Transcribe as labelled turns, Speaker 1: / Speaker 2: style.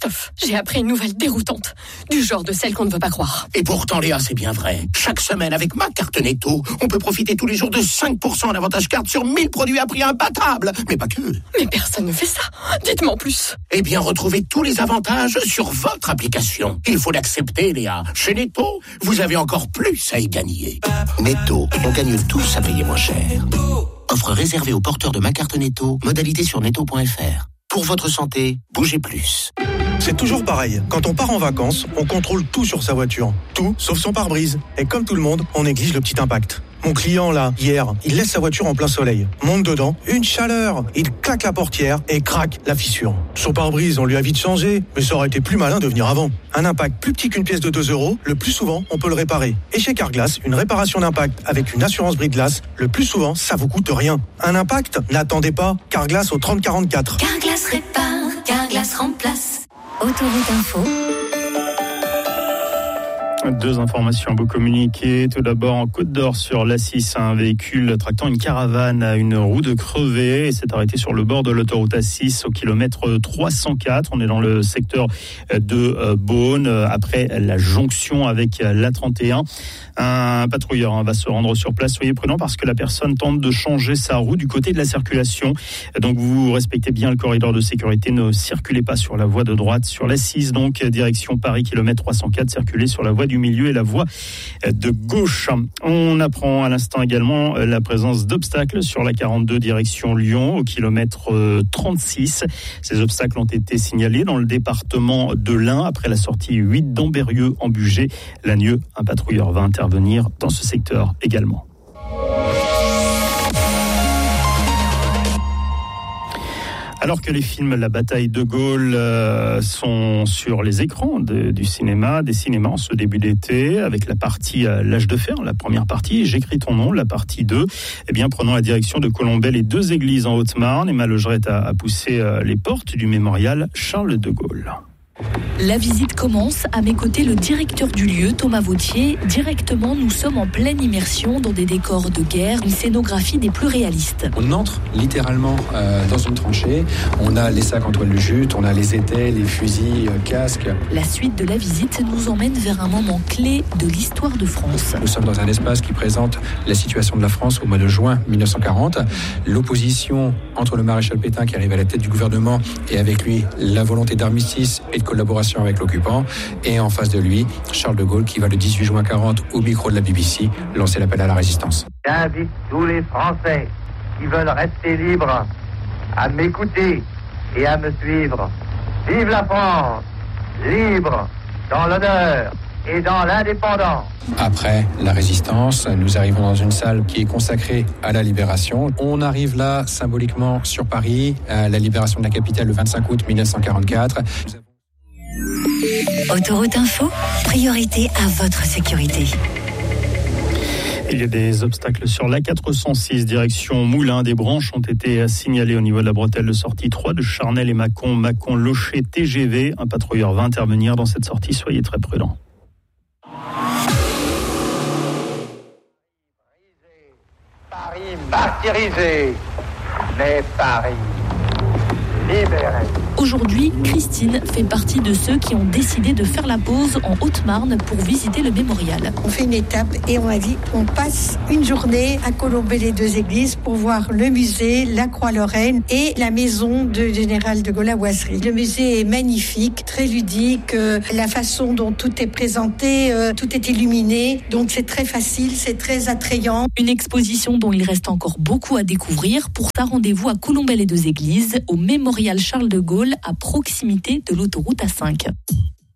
Speaker 1: Christophe, j'ai appris une nouvelle déroutante, du genre de celle qu'on ne veut pas croire.
Speaker 2: Et pourtant, Léa, c'est bien vrai. Chaque semaine, avec ma carte Netto, on peut profiter tous les jours de 5% d'avantage carte sur 1000 produits à prix imbattable. Mais pas que.
Speaker 1: Mais personne ne fait ça. Dites-moi en plus.
Speaker 2: Eh bien, retrouvez tous les avantages sur votre application. Il faut l'accepter, Léa. Chez Netto, vous avez encore plus à y gagner. Netto, on gagne tous à payer moins cher. Offre réservée aux porteurs de ma carte Netto. Modalité sur netto.fr. Pour votre santé, bougez plus.
Speaker 3: C'est toujours pareil. Quand on part en vacances, on contrôle tout sur sa voiture. Tout, sauf son pare-brise. Et comme tout le monde, on néglige le petit impact. Mon client, là, hier, il laisse sa voiture en plein soleil. Monte dedans, une chaleur. Il claque la portière et craque la fissure. Son pare-brise, on lui a vite changé, mais ça aurait été plus malin de venir avant. Un impact plus petit qu'une pièce de 2 €, le plus souvent, on peut le réparer. Et chez Carglass, une réparation d'impact avec une assurance brise-glace, le plus souvent, ça vous coûte rien. Un impact? N'attendez pas. Carglass au 3044.
Speaker 4: Carglass répare, Carglass remplace. Autoroute Info.
Speaker 5: 2 informations à vous communiquer. Tout d'abord, en Côte d'Or, sur l'A6, un véhicule tractant une caravane à une roue de crevé et s'est arrêté sur le bord de l'autoroute A6 au kilomètre 304. On est dans le secteur de Beaune, après la jonction avec l'A31. Un patrouilleur va se rendre sur place. Soyez prudents parce que la personne tente de changer sa roue du côté de la circulation. Donc, vous respectez bien le corridor de sécurité. Ne circulez pas sur la voie de droite, sur l'A6, donc direction Paris, kilomètre 304. Circulez sur la voie du milieu et la voie de gauche. On apprend à l'instant également la présence d'obstacles sur la 42 direction Lyon au kilomètre 36. Ces obstacles ont été signalés dans le département de l'Ain après la sortie 8 d'Ambérieux en Bugey. Lagnieu, un patrouilleur va intervenir dans ce secteur également. Alors que les films La bataille de Gaulle sont sur les écrans des cinémas en ce début d'été, avec la partie L'âge de fer, la première partie, J'écris ton nom, la partie 2, prenons la direction de Colombey, les 2 églises en Haute-Marne. Emma Legerette a poussé les portes du mémorial Charles de Gaulle.
Speaker 6: La visite commence. À mes côtés, le directeur du lieu, Thomas Vautier. Directement, nous sommes en pleine immersion dans des décors de guerre, une scénographie des plus réalistes.
Speaker 7: On entre littéralement dans une tranchée. On a les sacs en toile de jute, on a les étais, les fusils, casques.
Speaker 6: La suite de la visite nous emmène vers un moment clé de l'histoire de France.
Speaker 7: Nous sommes dans un espace qui présente la situation de la France au mois de juin 1940. L'opposition entre le maréchal Pétain qui arrive à la tête du gouvernement et avec lui la volonté d'armistice et de collaboration avec l'occupant, et en face de lui, Charles de Gaulle qui va le 18 juin 40 au micro de la BBC lancer l'appel à la résistance.
Speaker 8: J'invite tous les Français qui veulent rester libres à m'écouter et à me suivre. Vive la France, libre, dans l'honneur et dans l'indépendance.
Speaker 7: Après la résistance, nous arrivons dans une salle qui est consacrée à la libération. On arrive là symboliquement sur Paris, à la libération de la capitale le 25 août 1944.
Speaker 4: Autoroute Info, priorité à votre sécurité.
Speaker 5: Il y a des obstacles sur l'A406 direction Moulins. Des branches ont été signalées au niveau de la bretelle de sortie 3 de Charnel et Mâcon. Mâcon-Locher TGV. Un patrouilleur va intervenir dans cette sortie. Soyez très prudents.
Speaker 8: Paris martyrisé, mais Paris libéré.
Speaker 6: Aujourd'hui, Christine fait partie de ceux qui ont décidé de faire la pause en Haute-Marne pour visiter le mémorial.
Speaker 9: On fait une étape et on a dit on passe une journée à Colombey les 2 églises pour voir le musée, la Croix-Lorraine et la maison de général de Gaulle à Boisserie. Le musée est magnifique, très ludique, la façon dont tout est présenté, tout est illuminé, donc c'est très facile, c'est très attrayant.
Speaker 6: Une exposition dont il reste encore beaucoup à découvrir. Pour ça, rendez-vous à Colombey les 2 églises, au mémorial Charles de Gaulle, à proximité de l'autoroute A5.